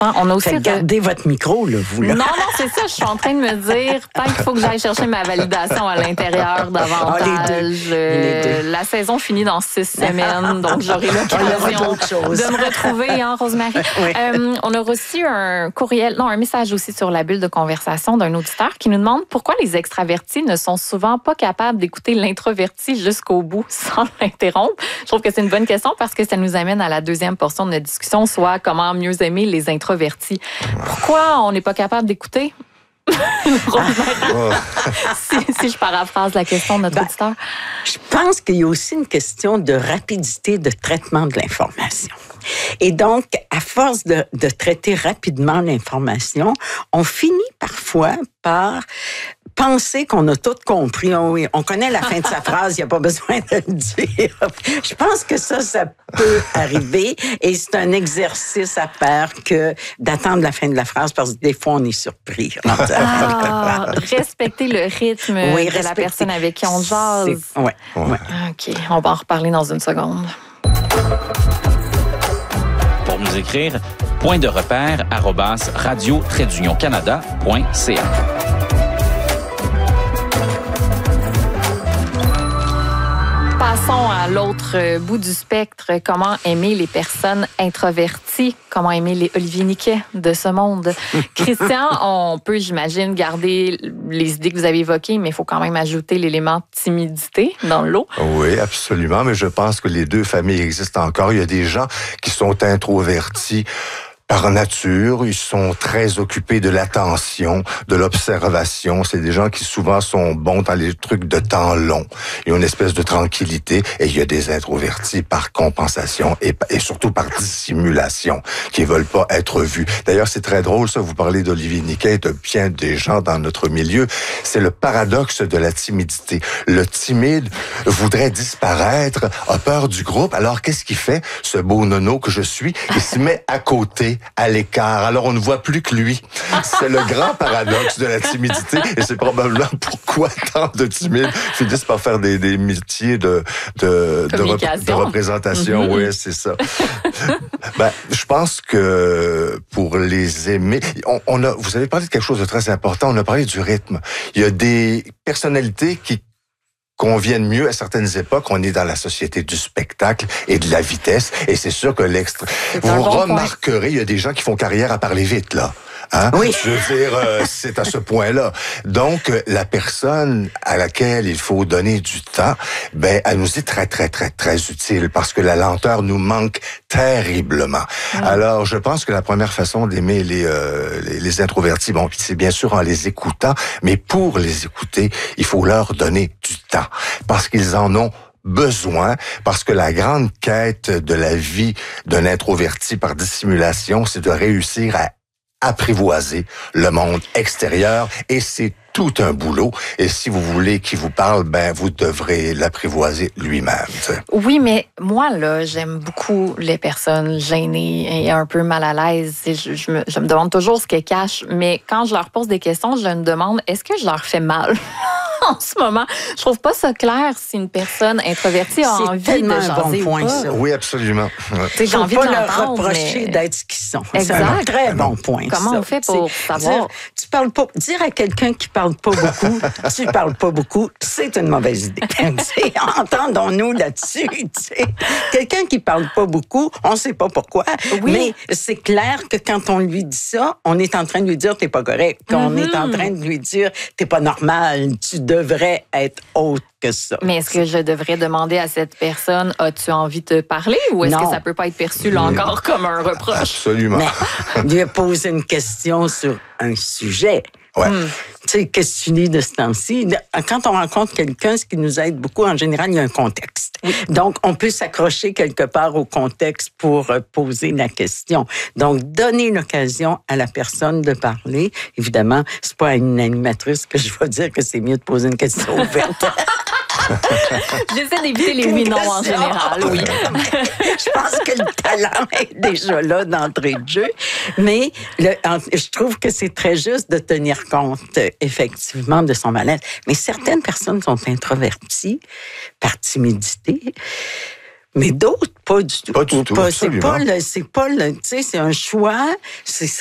On a aussi gardez votre micro, là, vous, là. Non, c'est ça. Je suis en train de me dire, peut-être qu'il faut que j'aille chercher ma validation à l'intérieur davantage. Les deux. La saison finit dans 6 semaines, donc j'aurai l'occasion de me retrouver, hein, Rosemary. Oui. On a reçu un message aussi sur la bulle de conversation d'un auditeur qui nous demande pourquoi les extravertis ne sont souvent pas capables d'écouter l'introverti jusqu'au bout sans l'interrompre. Je trouve que c'est une bonne question parce que ça nous amène à la deuxième portion de notre discussion, soit comment mieux aimer les introvertis. Pourquoi on n'est pas capable d'écouter? si je paraphrase la question de notre auditeur. Je pense qu'il y a aussi une question de rapidité de traitement de l'information. Et donc, à force de traiter rapidement l'information, on finit parfois par penser qu'on a tout compris. Oh oui, on connaît la fin de sa phrase, il n'y a pas besoin de le dire. Je pense que ça peut arriver et c'est un exercice à faire que d'attendre la fin de la phrase parce que des fois, on est surpris. Respecter le rythme de la personne avec qui on jase. Oui. OK, on va en reparler dans une seconde. Pour nous écrire, point-de-repère@radio-canada.ca. Passons à l'autre bout du spectre. Comment aimer les personnes introverties? Comment aimer les Olivier Niquet de ce monde? Christian, on peut, j'imagine, garder les idées que vous avez évoquées, mais il faut quand même ajouter l'élément timidité dans le lot. Oui, absolument, mais je pense que les deux familles existent encore. Il y a des gens qui sont introvertis par nature, ils sont très occupés de l'attention, de l'observation. C'est des gens qui souvent sont bons dans les trucs de temps long. Ils ont une espèce de tranquillité. Et il y a des introvertis par compensation et surtout par dissimulation, qui veulent pas être vus. D'ailleurs, c'est très drôle, ça. Vous parlez d'Olivier Niquet, de bien des gens dans notre milieu. C'est le paradoxe de la timidité. Le timide voudrait disparaître, a peur du groupe. Alors, qu'est-ce qu'il fait, ce beau nono que je suis? Il se met à côté, à l'écart. Alors, on ne voit plus que lui. C'est le grand paradoxe de la timidité et c'est probablement pourquoi tant de timides finissent par faire des métiers de représentation. Mm-hmm. Oui, c'est ça. Je pense que pour les aimer, vous avez parlé de quelque chose de très important. On a parlé du rythme. Il y a des personnalités qui conviennent mieux à certaines époques. On est dans la société du spectacle et de la vitesse. Et c'est sûr que vous remarquerez, il y a des gens qui font carrière à parler vite, là. Hein? Oui. Je veux dire, c'est à ce point-là. Donc, la personne à laquelle il faut donner du temps, elle nous est très, très, très, très utile parce que la lenteur nous manque terriblement. Alors, je pense que la première façon d'aimer les introvertis, c'est bien sûr en les écoutant, mais pour les écouter, il faut leur donner du temps parce qu'ils en ont besoin, parce que la grande quête de la vie d'un introverti par dissimulation, c'est de réussir à apprivoiser le monde extérieur et c'est tout un boulot. Et si vous voulez qu'il vous parle, vous devrez l'apprivoiser lui-même. T'sais. Oui, mais moi, là, j'aime beaucoup les personnes gênées et un peu mal à l'aise. Je me demande toujours ce qu'elles cachent, mais quand je leur pose des questions, je me demande, est-ce que je leur fais mal? En ce moment, je trouve pas ça clair si une personne introvertie a envie de jaser un bon point, ça. Oui, absolument. J'ai envie de leur reprocher d'être ce qu'ils sont. Exact. C'est un très bon point. Comment on fait pour savoir? Dire à quelqu'un qui parle pas beaucoup, tu parles pas beaucoup, c'est une mauvaise idée. Entendons-nous là-dessus. Quelqu'un qui parle pas beaucoup, on sait pas pourquoi, mais c'est clair que quand on lui dit ça, on est en train de lui dire t'es pas correct. On est en train de lui dire t'es pas normal, tu devrais être autre que ça. Mais est-ce que je devrais demander à cette personne, as-tu envie de parler ou est-ce que ça peut pas être perçu là encore comme un reproche? Absolument. Mais lui poser une question sur un sujet. Ouais. Tu sais, qu'est-ce que tu lis de ce temps-ci? Quand on rencontre quelqu'un, ce qui nous aide beaucoup, en général, il y a un contexte. Oui. Donc, on peut s'accrocher quelque part au contexte pour poser la question. Donc, donner l'occasion à la personne de parler. Évidemment, c'est pas à une animatrice que je vais dire que c'est mieux de poser une question ouverte. J'essaie d'éviter les oui-non en général, oui. Je pense que le talent est déjà là d'entrée de jeu. Mais je trouve que c'est très juste de tenir compte, effectivement, de son malaise. Mais certaines personnes sont introverties par timidité. Mais d'autres, pas du tout. Pas du tout, C'est absolument. pas tu sais, c'est un choix.